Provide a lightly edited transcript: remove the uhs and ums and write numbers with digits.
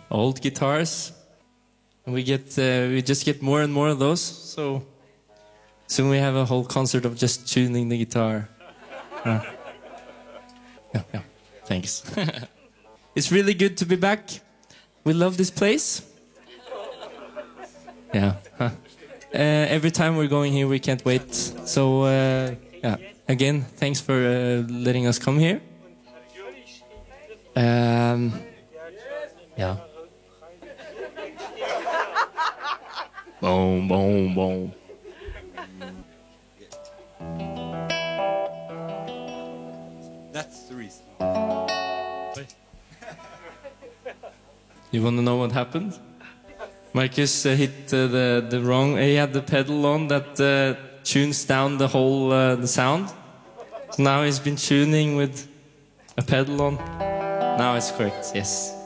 old guitars. And we just get more and more of those. So soon we have a whole concert of just tuning the guitar. Yeah, thanks. It's really good to be back. We love this place. Yeah. Every time we're going here, we can't wait. So, again, thanks for letting us come here. Yeah. Boom, boom, boom. That's the reason. You want to know what happened? Marcus hit the wrong. He had the pedal on that tunes down the whole the sound. So now he's been tuning with a pedal on. Now it's correct. Yes.